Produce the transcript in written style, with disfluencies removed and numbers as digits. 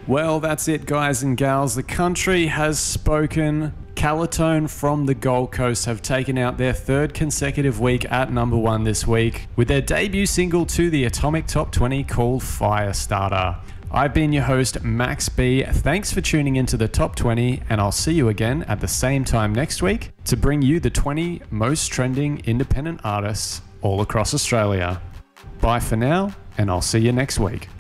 Well, that's it, guys and gals. The country has spoken. Calitone from the Gold Coast have taken out their third consecutive week at number 1 this week with their debut single to the Atomic Top 20 called Firestarter. I've been your host, Max B. Thanks for tuning into the Top 20, and I'll see you again at the same time next week to bring you the 20 most trending independent artists all across Australia. Bye for now, and I'll see you next week.